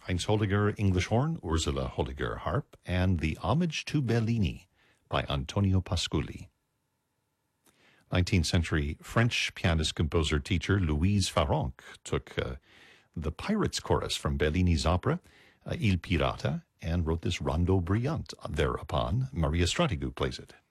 Heinz Holliger English horn, Ursula Holliger harp, and The Homage to Bellini by Antonio Pasculi. 19th century French pianist-composer teacher Louise Farrenc took the Pirates chorus from Bellini's opera Il Pirata and wrote this rondo brillante. Thereupon, Maria Stratigu plays it.